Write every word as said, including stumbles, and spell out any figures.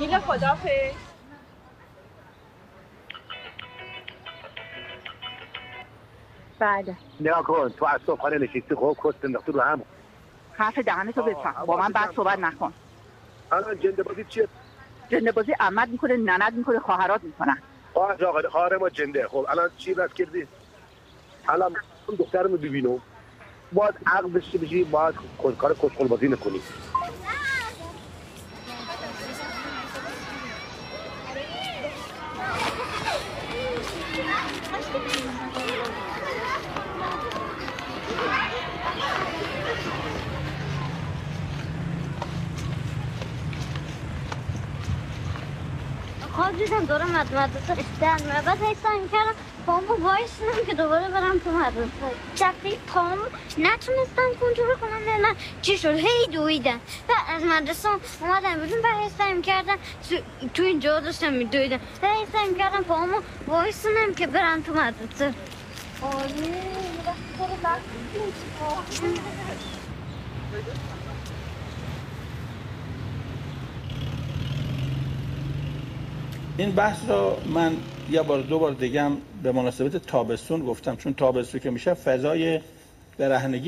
میلا خدافظ. بله. نیا کن تو از صبحانه نشستی خب کست انداختی رو هم. حرف دهنتو بفهم، با من بعد صحبت نکن. الان جنده بازی چیه؟ جنده بازی عمد میکنه، نند میکنه، خواهرات میکنن. خواهر آقا خواهر ما جنده. خب الان چی بس کردی؟ الان اون دخترمو ببینم باید عقل داشته بشی، باید کار کسخل بازی نکنی. خواب دیدم دارم از مدرسه در میرم، بعد حسم میکردم پامو وایسونم که دوباره برم تو مدرسه. دفعه پامو نتونستم کنترل کنم، نه چی شد هی دویدم و از مدرسه اومدم بیرون و حسم میکردم تو, تو اینجا داشتم میدویدم و حسم میکردم پامو وایسونم که برم تو مدرسه. این بحث رو من یه بار دو بار دیگه هم به مناسبت تابستون گفتم، چون تابستون که میشه فضای برهنگی